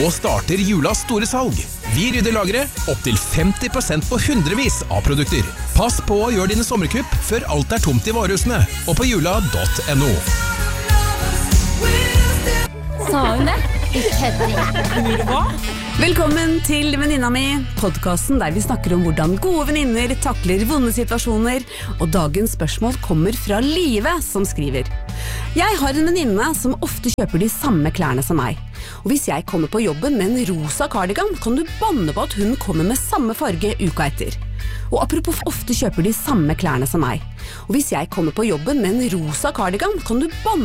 Nå starter julas store salg. Vi rydder lageret opp til 50% på hundrevis av produkter. Pass på å gjøre dine sommerkupp før alt tomt i varehusene og på jula.no. Sa hun det? Velkommen til Venninna mi, podcasten der vi snakker om hvordan gode venninner takler vonde situasjoner, og dagens spørsmål kommer fra Live som skriver: Jeg har en venninne som ofte kjøper de samme klærne som meg. Og hvis jeg kommer på jobben med en rosa cardigan, kan du banne på at hun kommer med samme farge uka etter. Og apropos ofte kjøper de samme klærne som meg. Og hvis jeg kommer på jobben med en rosa cardigan, kan du banne